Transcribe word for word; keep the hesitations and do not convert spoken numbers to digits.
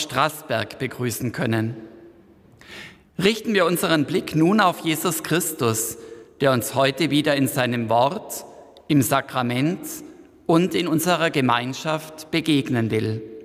Straßberg begrüßen können. Richten wir unseren Blick nun auf Jesus Christus, der uns heute wieder in seinem Wort, im Sakrament und in unserer Gemeinschaft begegnen will.